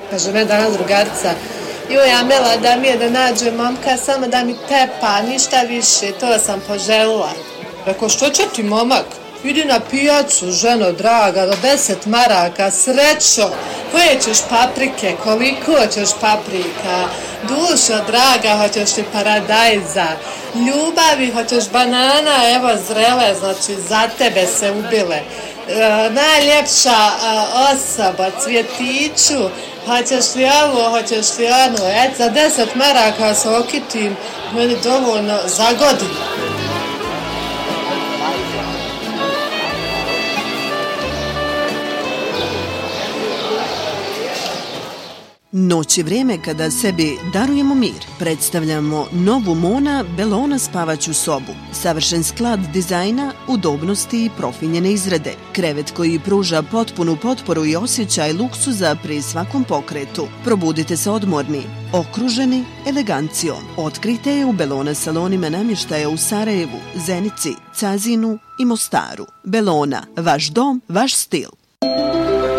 Kaže me danas drugarica, joj Amela, da mi je da nađe momka, samo da mi tepa, ništa više, to sam poželila. Rekao, što će ti momak? Idi na pijacu, ženo draga, do 10 maraka, srećo. Koje ćeš paprike, koliko ćeš paprika? Dušo draga, hoćeš li paradajza? Ljubavi, hoćeš banana, evo zrele, znači za tebe se ubile. Najljepša osoba, cvjetiću, hoćeš li ovo, hoćeš li ono, za 10 maraka se okitim, meni dovoljno za godinu. Noć je vrijeme kada sebi darujemo mir. Predstavljamo novu Mona Bellona spavaću sobu. Savršen sklad dizajna, udobnosti i profinjene izrade. Krevet koji pruža potpunu potporu i osjećaj luksuza pri svakom pokretu. Probudite se odmorni, okruženi elegancijom. Otkrite je u Bellona salonima namještaja u Sarajevu, Zenici, Cazinu i Mostaru. Bellona, vaš dom, vaš stil.